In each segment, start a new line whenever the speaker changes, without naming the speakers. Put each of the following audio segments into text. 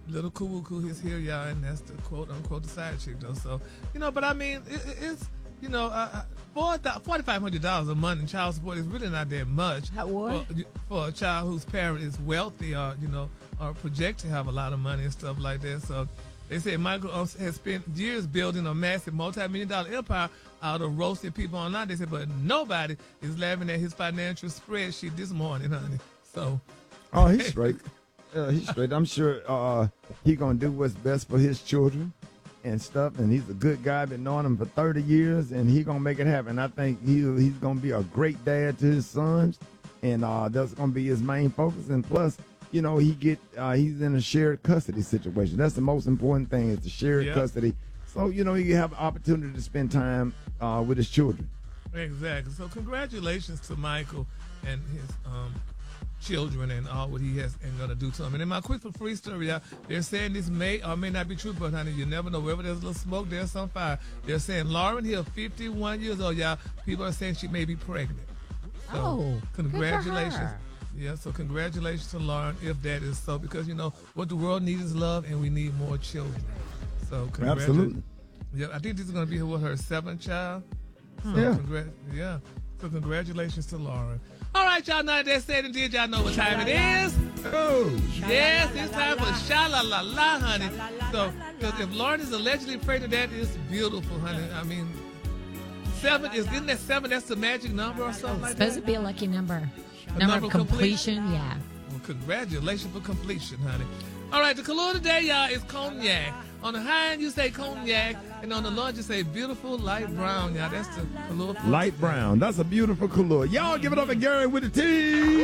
Little Kawuku is here, y'all, and that's the quote unquote the side chick, though. So, but I mean, it's, $4,500 a month in child support is really not that much.
What?
For a child whose parent is wealthy or, or project to have a lot of money and stuff like that. So they say Michael has spent years building a massive multi-million-dollar empire out of roasting people online. They said, but nobody is laughing at his financial spreadsheet this morning, honey. So.
Oh, he's straight. He's straight. I'm sure he's going to do what's best for his children and stuff. And he's a good guy. Been knowing him for 30 years, and he's going to make it happen. I think he's going to be a great dad to his sons, and that's going to be his main focus. And plus, he's in a shared custody situation. That's the most important thing is the shared custody. So, he have an opportunity to spend time with his children.
Exactly. So congratulations to Michael and his children and all what he has and going to do to them. And in my quick for free story, they're saying this may or may not be true, but honey, you never know. Wherever there's a little smoke, there's some fire. They're saying Lauren Hill, 51 years old, y'all. People are saying she may be pregnant. So, congratulations. Yeah, so congratulations to Lauren if that is so, because what the world needs is love, and we need more children. So congratulations.
Absolutely.
Yeah, I think this is going to be her seventh child. So So congratulations to Lauren. All right, y'all know that said and did. Y'all know what time it is.
Oh.
Yes, it's time for sha-la-la-la, honey. So, because if Lauren is allegedly pregnant, that is beautiful, honey. I mean, 7, isn't that 7? That's the magic number or something like that?
It's supposed to be a lucky number. Number of completion, yeah.
Well, congratulations for completion, honey. All right, the color today, y'all, is cognac. On the high end, you say cognac, and on the low end, you say beautiful light brown, y'all. That's the color.
Light brown. That's a beautiful color. Y'all give it up to Gary with the T.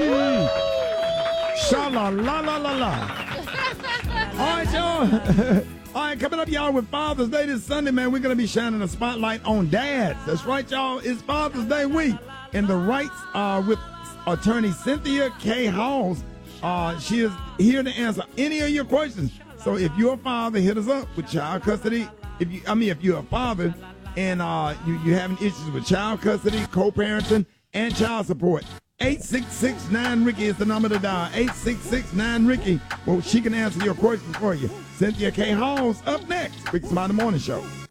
Sha-la-la-la-la-la. All right, y'all. All right, coming up, y'all, with Father's Day this Sunday, man, we're going to be shining a spotlight on dads. That's right, y'all. It's Father's Day week. And the rights with attorney Cynthia K. Halls. She is here to answer any of your questions. So if you're a father, hit us up with child custody. If you're a father and you having issues with child custody, co-parenting, and child support, 866-9-RICKY is the number to dial. 866-9-RICKY. Well, she can answer your questions for you. Cynthia K. Halls up next. Rick Smiley Morning Show.